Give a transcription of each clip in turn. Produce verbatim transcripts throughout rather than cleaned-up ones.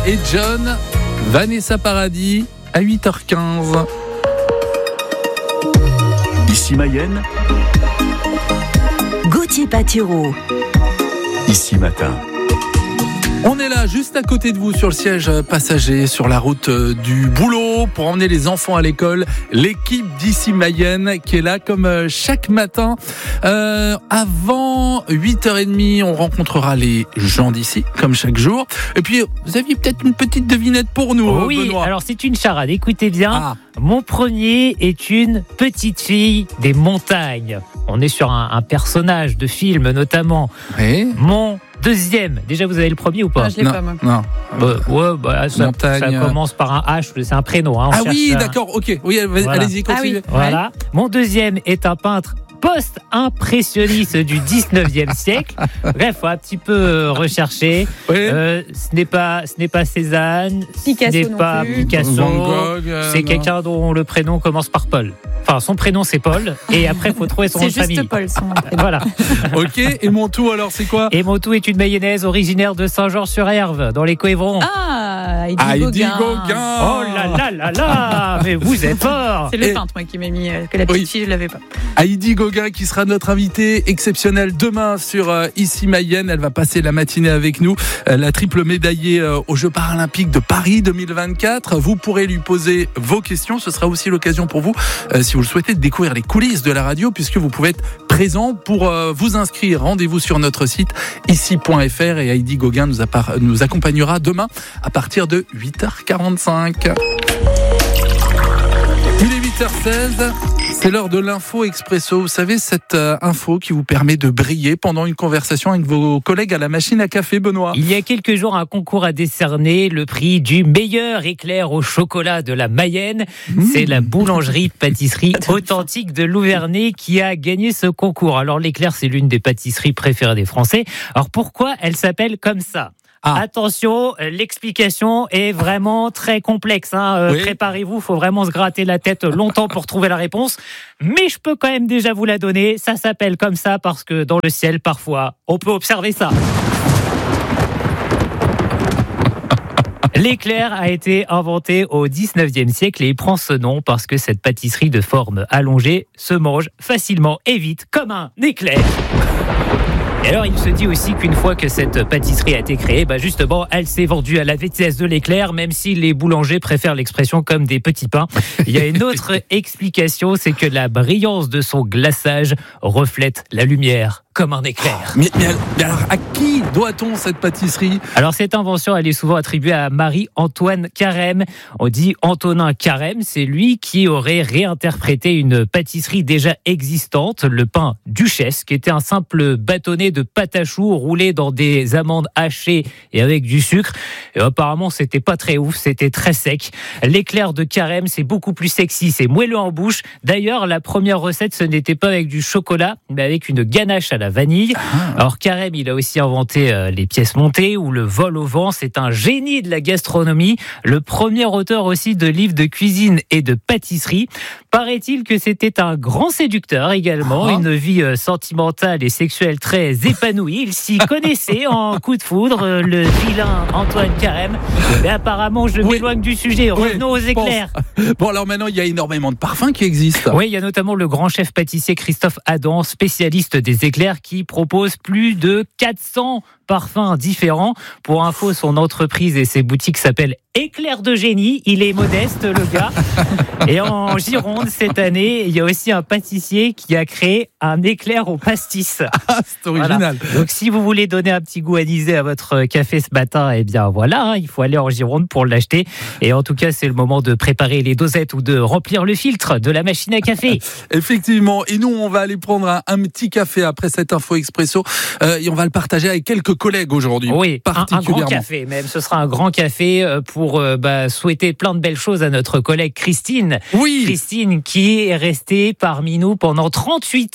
et John, Vanessa Paradis à huit heures quinze. Ici Mayenne, Gauthier Patireau. Ici Matin. On est là, juste à côté de vous, sur le siège passager, sur la route du boulot, pour emmener les enfants à l'école. L'équipe d'Ici Mayenne qui est là comme chaque matin. Euh, avant huit heures trente, on rencontrera les gens d'ici, comme chaque jour. Et puis, vous aviez peut-être une petite devinette pour nous, Oui, Benoît. alors c'est une charade, écoutez bien. Ah. Mon premier est une petite fille des montagnes. On est sur un, un personnage de film notamment. Oui. Mon deuxième, déjà vous avez le premier ou pas? Ah, je l'ai Non, pas, moi. non. Bah, ouais, bah, ça, Montagne. ça commence par un H, c'est un prénom. Hein, on Ah cherche oui, un- d'accord, ok. Oui, allez-y, Voilà. continuez. Ah oui. Voilà. Mon deuxième est un peintre post-impressionniste du dix-neuvième siècle. Bref, faut un petit peu euh, rechercher. Oui. Euh, ce n'est pas, ce n'est pas Cézanne, Picasso ce n'est non pas plus. Picasso. Van Gogh, euh, c'est non. quelqu'un dont le prénom commence par Paul. Enfin, son prénom c'est Paul, et après il faut trouver son nom C'est de famille. juste Paul, son nom. Voilà. Ok, et mon tout alors, c'est quoi? Et mon tout est une mayonnaise originaire de Saint-Jean-sur-Herve, dans les Coëvrons. Ah, Heidi, Heidi Gauguin. Gauguin. Oh là là là là, mais vous êtes fort. C'est le Et- peintre, moi, qui m'a mis euh, que la petite Oui. fille, je l'avais pas. Heidi Gauguin qui sera notre invitée exceptionnelle demain sur euh, Ici Mayenne. Elle va passer la matinée avec nous. Euh, la triple médaillée euh, aux Jeux Paralympiques de Paris deux mille vingt-quatre. Vous pourrez lui poser vos questions. Ce sera aussi l'occasion pour vous, euh, si vous le souhaitez, de découvrir les coulisses de la radio, puisque vous pouvez être présent pour euh, vous inscrire. Rendez-vous sur notre site ici point f r et Heidi Gauguin nous, appara- nous accompagnera demain à partir de huit heures quarante-cinq. Il est huit heures seize, c'est l'heure de l'info expresso. Vous savez, cette euh, info qui vous permet de briller pendant une conversation avec vos collègues à la machine à café, Benoît. Il y a quelques jours, un concours a décerné le prix du meilleur éclair au chocolat de la Mayenne. C'est la boulangerie-pâtisserie authentique de Louvernay qui a gagné ce concours. Alors l'éclair, c'est l'une des pâtisseries préférées des Français. Alors pourquoi elle s'appelle comme ça ? Ah. Attention, l'explication est vraiment très complexe. Hein. Euh, Oui. Préparez-vous, il faut vraiment se gratter la tête longtemps pour trouver la réponse. Mais je peux quand même déjà vous la donner. Ça s'appelle comme ça parce que dans le ciel, parfois, on peut observer ça. L'éclair a été inventé au dix-neuvième siècle et il prend ce nom parce que cette pâtisserie de forme allongée se mange facilement et vite comme un éclair. Et alors, il se dit aussi qu'une fois que cette pâtisserie a été créée, bah justement, elle s'est vendue à la vitesse de l'éclair, même si les boulangers préfèrent l'expression comme des petits pains. Il y a une autre explication, c'est que la brillance de son glaçage reflète la lumière comme un éclair. Mais, mais al- mais alors, à qui doit-on cette pâtisserie? Alors, cette invention, elle est souvent attribuée à Marie-Antoine Carême. On dit Antonin Carême, c'est lui qui aurait réinterprété une pâtisserie déjà existante, le pain duchesse, qui était un simple bâtonnet de pâte à choux roulé dans des amandes hachées et avec du sucre. Et apparemment, c'était pas très ouf, c'était très sec. L'éclair de Carême, c'est beaucoup plus sexy, c'est moelleux en bouche. D'ailleurs, la première recette, ce n'était pas avec du chocolat, mais avec une ganache à la vanille. Alors Carême, il a aussi inventé euh, les pièces montées ou le vol au vent. C'est un génie de la gastronomie, le premier auteur aussi de livres de cuisine et de pâtisserie. Paraît-il que c'était un grand séducteur également, Ah. une vie euh, sentimentale et sexuelle très épanouie. Il s'y connaissait en coup de foudre, euh, le vilain Antoine Carême. Mais apparemment, je Oui. m'éloigne du sujet. Oui, Revenons aux je pense. éclairs. Bon, alors maintenant, il y a énormément de parfums qui existent. Oui, il y a notamment le grand chef pâtissier Christophe Adam, spécialiste des éclairs, qui propose plus de quatre cents parfums différents. Pour info, son entreprise et ses boutiques s'appellent Éclair de génie. Il est modeste, le gars. Et en Gironde, cette année, il y a aussi un pâtissier qui a créé un éclair au pastis. Ah, c'est original. Voilà. Donc, si vous voulez donner un petit goût anisé à votre café ce matin, eh bien voilà, hein, il faut aller en Gironde pour l'acheter. Et en tout cas, c'est le moment de préparer les dosettes ou de remplir le filtre de la machine à café. Effectivement. Et nous, on va aller prendre un, un petit café après cette info expresso. Euh, et on va le partager avec quelques collègues aujourd'hui. Oui, un, un grand particulièrement. café même. Ce sera un grand café euh, pour euh, bah, souhaiter plein de belles choses à notre collègue Christine. Oui. Christine qui est restée parmi nous pendant trente-huit ans.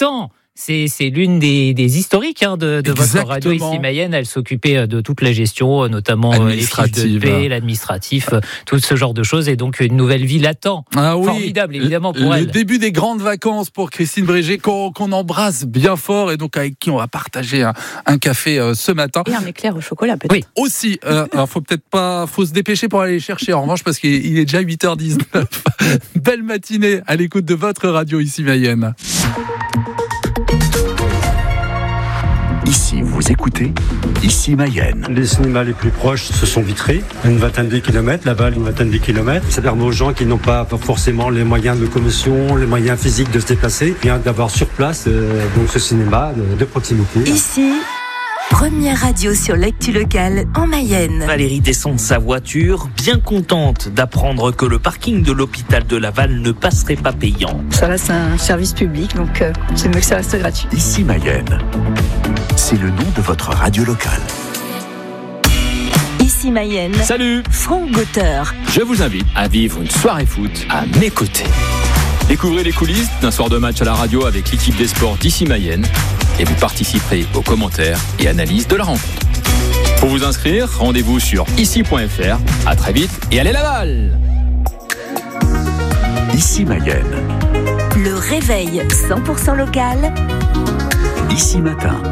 C'est, c'est l'une des, des historiques hein, de, de votre radio ici Mayenne. Elle s'occupait de toute la gestion, notamment les fiches de paie, l'administratif, tout ce genre de choses. Et donc une nouvelle vie l'attend. Ah oui. Formidable, évidemment, pour le elle. Le début des grandes vacances pour Christine Bréger, qu'on, qu'on embrasse bien fort et donc avec qui on va partager un, un café euh, ce matin. Et un éclair au chocolat peut-être. Oui. Aussi, euh, alors faut peut-être pas, faut se dépêcher pour aller les chercher en revanche parce qu'il est déjà huit heures dix-neuf. Belle matinée à l'écoute de votre radio ici Mayenne. Ici, vous écoutez Ici Mayenne. Les cinémas les plus proches se sont vitrés, une vingtaine de kilomètres, là-bas une vingtaine de kilomètres. Ça permet aux gens qui n'ont pas forcément les moyens de locomotion, les moyens physiques de se déplacer, bien d'avoir sur place euh, donc ce cinéma de, de proximité. Ici, première radio sur l'actu locale en Mayenne. Valérie descend de sa voiture, bien contente d'apprendre que le parking de l'hôpital de Laval ne passerait pas payant. Ça reste un service public, donc euh, c'est mieux que ça reste gratuit. Ici Mayenne. C'est le nom de votre radio locale. Ici Mayenne. Salut, Franck Gauter. je vous invite à vivre une soirée foot à mes côtés. Découvrez les coulisses d'un soir de match à la radio avec l'équipe des sports d'Ici Mayenne et vous participerez aux commentaires et analyses de la rencontre. Pour vous inscrire, rendez-vous sur ici point f r. À très vite et allez Laval! Ici Mayenne. Le réveil cent pour cent local. Ici Matin.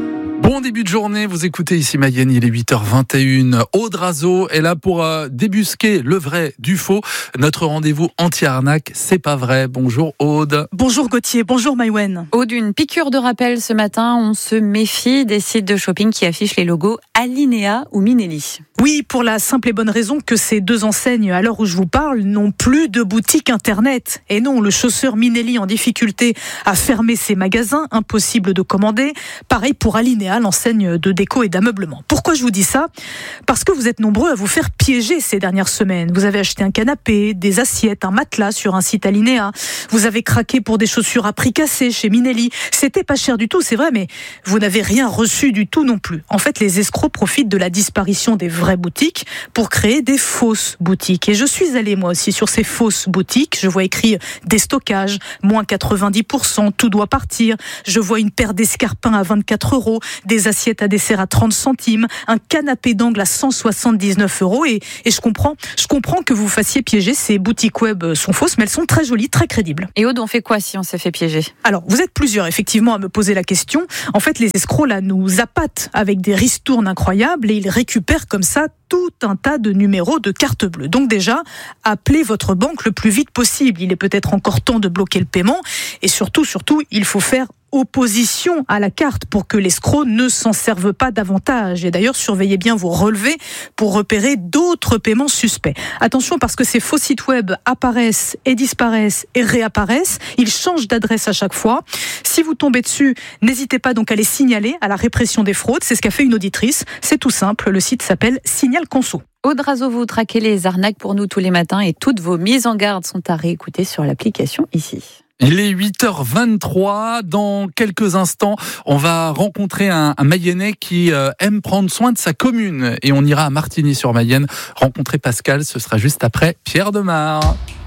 Bon début de journée, vous écoutez ici Mayenne, il est huit heures vingt et une. Aude Razo est là pour euh, débusquer le vrai du faux. Notre rendez-vous anti-arnaque, c'est pas vrai. Bonjour Aude. Bonjour Gauthier, bonjour Maïwen. Aude, une piqûre de rappel ce matin, on se méfie des sites de shopping qui affichent les logos Alinea ou Minelli. Oui, pour la simple et bonne raison que ces deux enseignes, à l'heure où je vous parle, n'ont plus de boutique internet. Et non, le chausseur Minelli en difficulté a fermé ses magasins, impossible de commander. Pareil pour Alinea, l'enseigne de déco et d'ameublement. Pourquoi je vous dis ça ? Parce que vous êtes nombreux à vous faire piéger ces dernières semaines. Vous avez acheté un canapé, des assiettes, un matelas sur un site Alinea. Vous avez craqué pour des chaussures à prix cassé chez Minelli. C'était pas cher du tout, c'est vrai, mais vous n'avez rien reçu du tout non plus. En fait, les escrocs profitent de la disparition des vraies boutiques pour créer des fausses boutiques. Et je suis allée moi aussi sur ces fausses boutiques. Je vois écrit déstockage, moins quatre-vingt-dix pour cent, tout doit partir. Je vois une paire d'escarpins à vingt-quatre euros, des assiettes à dessert à trente centimes, un canapé d'angle à cent soixante-dix-neuf euros. Et, et je comprends, je comprends que vous fassiez piéger. Ces boutiques web sont fausses, mais elles sont très jolies, très crédibles. Et Aude, on fait quoi si on s'est fait piéger ? Alors, vous êtes plusieurs effectivement à me poser la question. En fait, les escrocs là nous appâtent avec des ristournes incroyables et ils récupèrent comme ça tout un tas de numéros de carte bleue. Donc déjà, appelez votre banque le plus vite possible. Il est peut-être encore temps de bloquer le paiement. Et surtout, surtout, il faut faire opposition à la carte pour que l'escroc ne s'en serve pas davantage. Et d'ailleurs, surveillez bien vos relevés pour repérer d'autres paiements suspects. Attention parce que ces faux sites web apparaissent et disparaissent et réapparaissent. Ils changent d'adresse à chaque fois. Si vous tombez dessus, n'hésitez pas donc à les signaler à la répression des fraudes. C'est ce qu'a fait une auditrice. C'est tout simple. Le site s'appelle Signal Conso. Aude Razo, vous traquez les arnaques pour nous tous les matins et toutes vos mises en garde sont à réécouter sur l'application ici. Il est huit heures vingt-trois. Dans quelques instants, on va rencontrer un, un Mayennais qui euh, aime prendre soin de sa commune. Et on ira à Martigny-sur-Mayenne rencontrer Pascal. Ce sera juste après Pierre Demar.